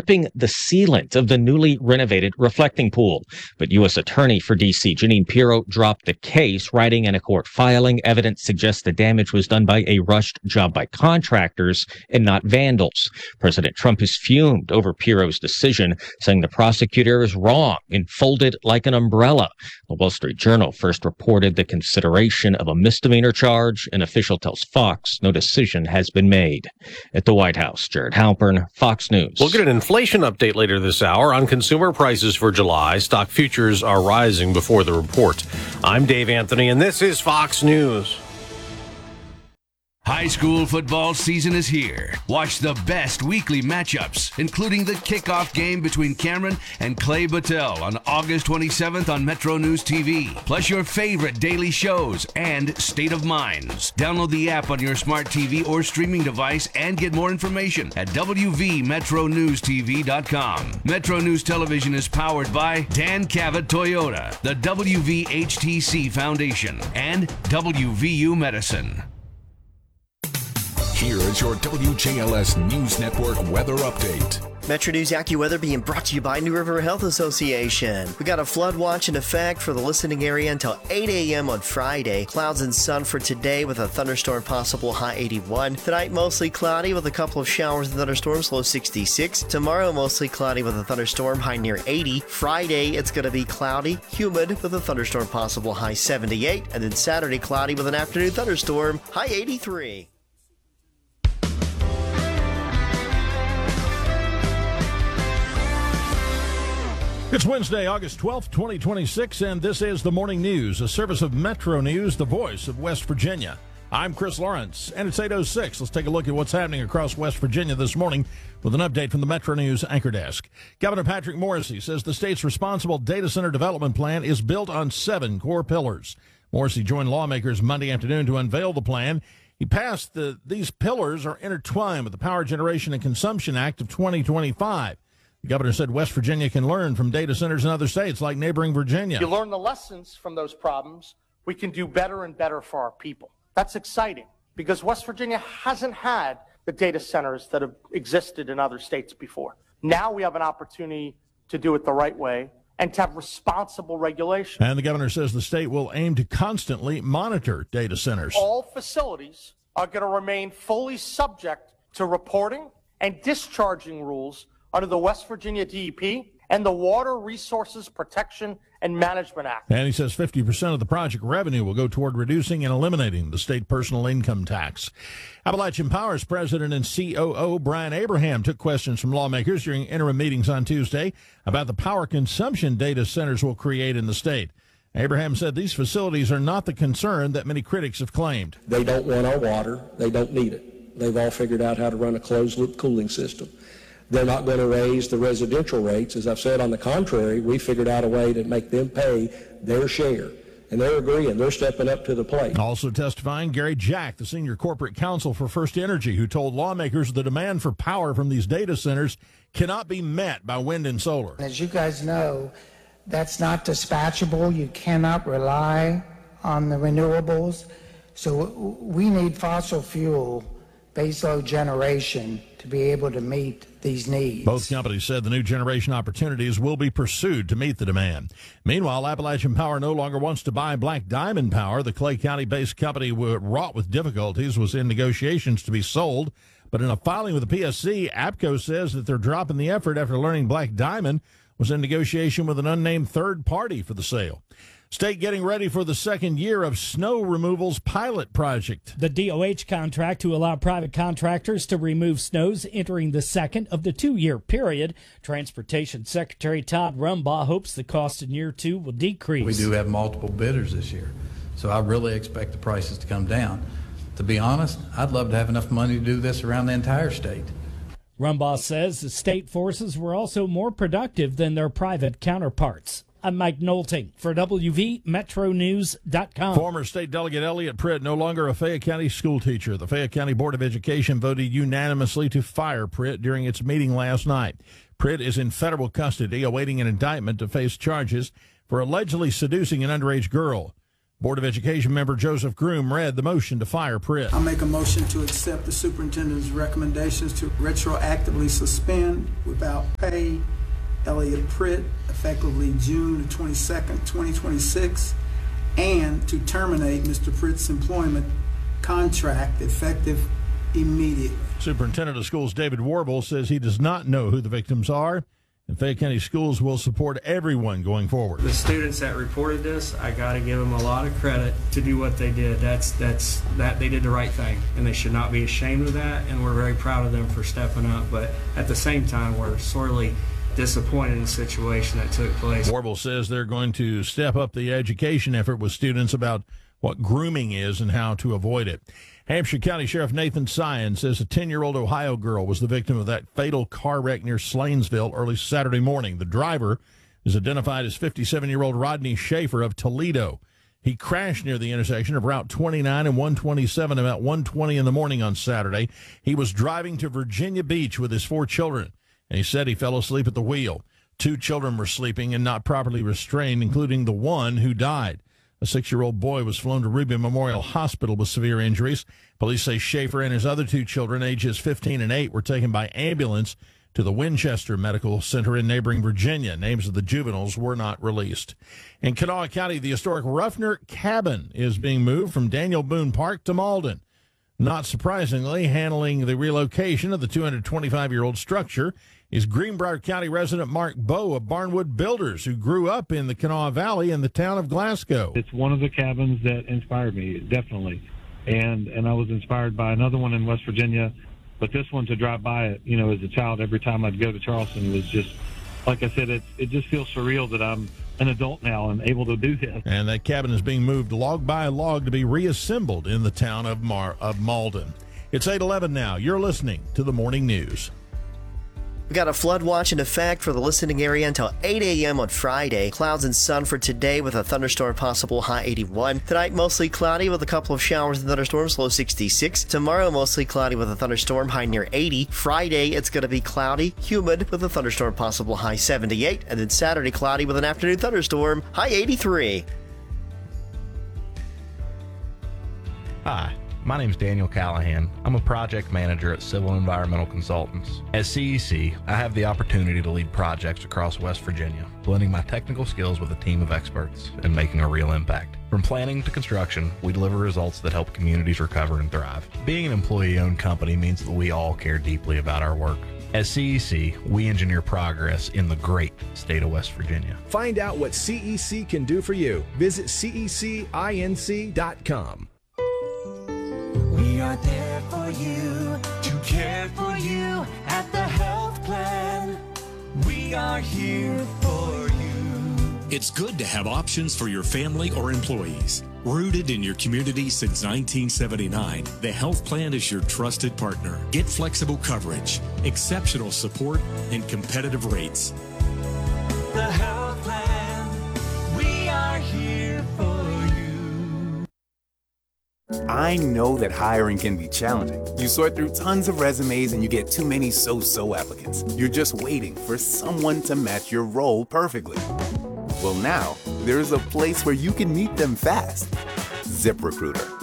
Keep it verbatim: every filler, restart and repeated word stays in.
stripping the sealant of the newly renovated reflecting pool. But U S Attorney for D C Jeanine Pirro dropped the case, writing in a court filing, evidence suggests the damage was done by a rushed job by contractors and not vandals. President Trump is fumed over Pirro's decision, saying the prosecutor is wrong and folded like an umbrella. The Wall Street Journal first reported the consideration of a misdemeanor charge. An official tells Fox no decision has been made. At the White House, Jared Halpern, Fox News. We'll get an inflation update later this hour on consumer prices for July. Stock futures are rising before the report. I'm Dave Anthony, and this is Fox News. High school football season is here. Watch the best weekly matchups, including the kickoff game between Cameron and Clay Battelle on August twenty-seventh on Metro News T V. Plus your favorite daily shows and State of Minds. Download the app on your smart T V or streaming device and get more information at W V Metro News T V dot com. Metro News Television is powered by Dan Cavett Toyota, the W V H T C Foundation, and W V U Medicine. Here is your W J L S News Network weather update. Metro News AccuWeather being brought to you by New River Health Association. We got a flood watch in effect for the listening area until eight a.m. on Friday. Clouds and sun for today with a thunderstorm possible, high eighty-one. Tonight mostly cloudy with a couple of showers and thunderstorms, low sixty-six. Tomorrow mostly cloudy with a thunderstorm, high near eighty. Friday it's going to be cloudy, humid with a thunderstorm possible, high seventy-eight. And then Saturday cloudy with an afternoon thunderstorm, high eighty-three. It's Wednesday, August twelfth, twenty twenty-six, and this is the Morning News, a service of Metro News, the voice of West Virginia. I'm Chris Lawrence, and it's eight oh six. Let's take a look at what's happening across West Virginia this morning with an update from the Metro News Anchor Desk. Governor Patrick Morrisey says the state's responsible data center development plan is built on seven core pillars. Morrisey joined lawmakers Monday afternoon to unveil the plan. He passed the, these pillars are intertwined with the Power Generation and Consumption Act of twenty twenty-five. The governor said West Virginia can learn from data centers in other states like neighboring Virginia. You learn the lessons from those problems, we can do better and better for our people. That's exciting because West Virginia hasn't had the data centers that have existed in other states before. Now we have an opportunity to do it the right way and to have responsible regulation. And the governor says the state will aim to constantly monitor data centers. All facilities are going to remain fully subject to reporting and discharging rules under the West Virginia D E P and the Water Resources Protection and Management Act. And he says fifty percent of the project revenue will go toward reducing and eliminating the state personal income tax. Appalachian Power's president and C O O Brian Abraham took questions from lawmakers during interim meetings on Tuesday about the power consumption data centers will create in the state. Abraham said these facilities are not the concern that many critics have claimed. They don't want our water. They don't need it. They've all figured out how to run a closed-loop cooling system. They're not going to raise the residential rates. As I've said, on the contrary, we figured out a way to make them pay their share. And they're agreeing. They're stepping up to the plate. Also testifying, Gary Jack, the senior corporate counsel for First Energy, who told lawmakers the demand for power from these data centers cannot be met by wind and solar. As you guys know, that's not dispatchable. You cannot rely on the renewables. So we need fossil fuel baseload generation to be able to meet these needs. Both companies said the new generation opportunities will be pursued to meet the demand. Meanwhile, Appalachian Power no longer wants to buy Black Diamond Power. The Clay County-based company, wrought with difficulties, was in negotiations to be sold. But in a filing with the P S C, APCO says that they're dropping the effort after learning Black Diamond was in negotiation with an unnamed third party for the sale. State getting ready for the second year of snow removal's pilot project. The D O H contract to allow private contractors to remove snows entering the second of the two-year period. Transportation Secretary Todd Rumbaugh hopes the cost in year two will decrease. We do have multiple bidders this year, so I really expect the prices to come down. To be honest, I'd love to have enough money to do this around the entire state. Rumbaugh says the state forces were also more productive than their private counterparts. I'm Mike Nolting for W V Metro News dot com. Former State Delegate Elliot Pritt, no longer a Fayette County school teacher. The Fayette County Board of Education voted unanimously to fire Pritt during its meeting last night. Pritt is in federal custody awaiting an indictment to face charges for allegedly seducing an underage girl. Board of Education member Joseph Groom read the motion to fire Pritt. I make a motion to accept the superintendent's recommendations to retroactively suspend without pay Elliot Pritt effectively June the twenty-second, twenty twenty-six, and to terminate Mister Pritt's employment contract effective immediately. Superintendent of Schools David Warble says he does not know who the victims are, and Fayette County Schools will support everyone going forward. The students that reported this, I got to give them a lot of credit to do what they did. That's that's that they did the right thing, and they should not be ashamed of that. And we're very proud of them for stepping up. But at the same time, we're sorely disappointed in the situation that took place. Warble says they're going to step up the education effort with students about what grooming is and how to avoid it. Hampshire County Sheriff Nathan Sion says a ten-year-old Ohio girl was the victim of that fatal car wreck near Slanesville early Saturday morning. The driver is identified as fifty-seven-year-old Rodney Schaefer of Toledo. He crashed near the intersection of Route twenty-nine and one twenty-seven about one twenty in the morning on Saturday. He was driving to Virginia Beach with his four children, and he said he fell asleep at the wheel. Two children were sleeping and not properly restrained, including the one who died. A six-year-old boy was flown to Ruby Memorial Hospital with severe injuries. Police say Schaefer and his other two children, ages fifteen and eight, were taken by ambulance to the Winchester Medical Center in neighboring Virginia. Names of the juveniles were not released. In Kanawha County, the historic Ruffner Cabin is being moved from Daniel Boone Park to Malden. Not surprisingly, handling the relocation of the two hundred twenty-five-year-old structure is Greenbrier County resident Mark Bowe of Barnwood Builders, who grew up in the Kanawha Valley in the town of Glasgow. It's one of the cabins that inspired me, definitely. And and I was inspired by another one in West Virginia, but this one, to drive by it, you know, as a child, every time I'd go to Charleston, was just, like I said, it, it just feels surreal that I'm an adult now and able to do this. And that cabin is being moved log by log to be reassembled in the town of Mar of Malden. It's eight eleven now. You're listening to the Morning News. We got a flood watch in effect for the listening area until eight a.m. on Friday. Clouds and sun for today with a thunderstorm possible, high eighty-one. Tonight, mostly cloudy with a couple of showers and thunderstorms, low sixty-six. Tomorrow, mostly cloudy with a thunderstorm, high near eighty. Friday, it's going to be cloudy, humid with a thunderstorm possible, high seventy-eight. And then Saturday, cloudy with an afternoon thunderstorm, high eighty-three. Hi. My name is Daniel Callahan. I'm a project manager at Civil Environmental Consultants. At C E C, I have the opportunity to lead projects across West Virginia, blending my technical skills with a team of experts and making a real impact. From planning to construction, we deliver results that help communities recover and thrive. Being an employee-owned company means that we all care deeply about our work. At C E C, we engineer progress in the great state of West Virginia. Find out what C E C can do for you. Visit C E C inc dot com. We are there for you, to care for you at the health plan. We are here for you. It's good to have options for your family or employees. Rooted in your community since nineteen seventy-nine, the health plan is your trusted partner. Get flexible coverage, exceptional support, and competitive rates. The health plan, we are here for you. I know that hiring can be challenging. You sort through tons of resumes and you get too many so-so applicants. You're just waiting for someone to match your role perfectly. Well, now, there's a place where you can meet them fast. ZipRecruiter.